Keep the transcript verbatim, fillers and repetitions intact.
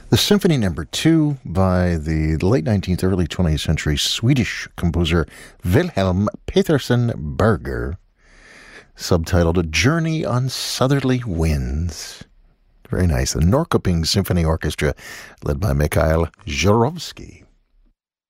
The Symphony Number Two by the late nineteenth, early twentieth century Swedish composer Wilhelm Petersen Berger, subtitled A Journey on Southerly Winds. Very nice. The Norrköping Symphony Orchestra, led by Mikhail Zhurovsky.